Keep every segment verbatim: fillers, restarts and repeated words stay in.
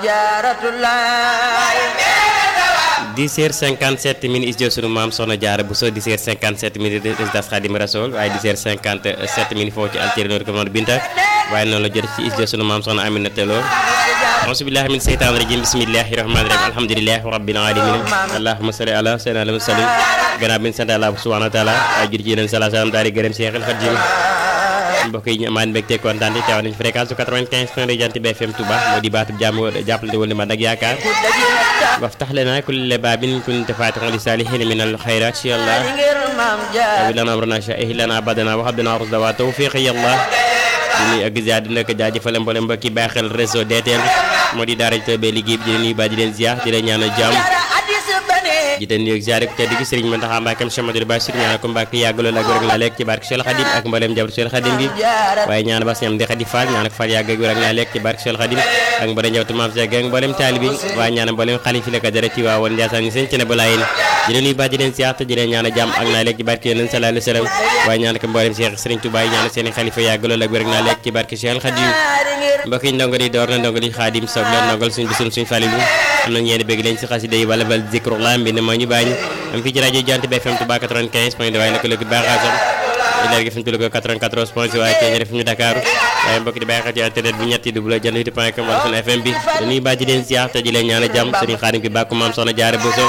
dix heures cinquante-sept minutes studio sunu maam Soxna Jaara Bousso dix heures cinquante-sept minutes résidence Khadim Rassoul waaye dix heures cinquante-sept minutes foofu ci alterneur ko noonu Binta waaye noonu la jot ci studio sunu maam Soxna Aminata Lo auzu billahi min seytaan rajim bismillahi rahmani rahim alhamdulillahi rabbil alamin allahumma salli ala sayyidina musallim gannaaw bi ñu sant Allah subhanahu wa taala waaye jur ci yeneen sala salam daal di gërëm Seexul Xadiim mbokk yi ñu amaan mbégte kontaan di teew nañ fréquence quatre-vingt-quinze point deux Jant B F M Touba moo di baatub jàmm jàppalante wala ma nag yaakaar waftax lana kulla baabin kunta faatixan li saalihiina min al xayraat ya Allah wa lana amrana sha'ih lana badana wa habdana rusda wa tawfiq ya Allah di nuyu ak ziar dina ko jaajëfal mboolem mbokki baaxel réseau D T L moo di daara ji be liggéey bi di nuyu ba di leen ziar di leen ñaanal jàmm di leen nuyu ak ziar ko tedd gi Serigne Mountakha Mbacké Cheikh Madou Bassir ñaanal ko Mbacké yàggalool ak wér ak naa lekk ci barke Cheikh Khadim ak mboolem jabar Cheikh Khadim gi waaye ñaan ba ñam di Khadi Fall ñaan ak Fall yàgg ak wér ak naa lekk ci barke Cheikh Khadim ak mboolem njabootu Maam Cheikh ak mboolem taalibi waaye ñaan mboolem xalifi la ko dara ci waa woon Ndiassane ñu seen ci ne balaa yéen di leen nuyu ba di leen ziar te di leen ñaanal jàmm ak naa lekk ci barke Yonent sallallahu alayhi wasallam waaye ñaan ko mboolem Cheikh Serigne Touba ñaan seen xalifa yàggalool ak wér ak naa lekk ci barke Cheikh Khadim mbokk yi ndongo di door na ndongo di Khadim soog la ndongal suñ bisum suñ falilu am na ñeene bëgg leen ci xasida yi wala bal zikrullah mbi ne moo ñu bàññi am fii ci rajo Jant B F M Touba quatre-vingt-quinze point deux waaye nag lëkk baaxaasam leer gi fi mu tudd ko quatre-vingt-quatorze point six waaye tey def ñu Dakar waaye mbokk di bàyyi xel ci internet bi ñetti double jant huit point com wala sunu F M bi dañuy bàjji leen ziar te di leen ñaan a jàmm Serigne Khadim bi bàkku maam Soxna Jaara Bousso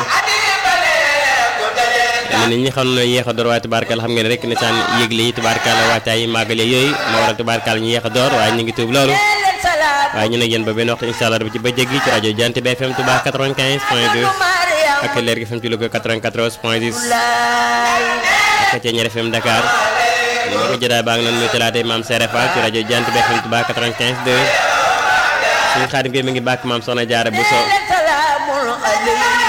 nit ñi xam na yéex a door waaye tubaarkal xam ngeen rek ne saan yëgle yi tubaarkal waataay màggale yooyu moo waral tubaarkal ñu yéex a door waaye ñu ngi tuub loolu waaye ñu ne yéen ba benn waxtu incha allah ci bëccëg gi ci rajo Jant B F M Touba quatre-vingt-quinze point deux ak leer gi fi mu ci Louga quatre-vingt-quatorze point dix ak ca Ñaar F M Dakar moo ko jëlaat baa ngi noonu muy talaatay maam Serre Fall ci rajo Jant B F M Touba quatre-vingt-quinze deux suñu Xaadim bi mi ngi bàkk maam Soxna Jaara Bousso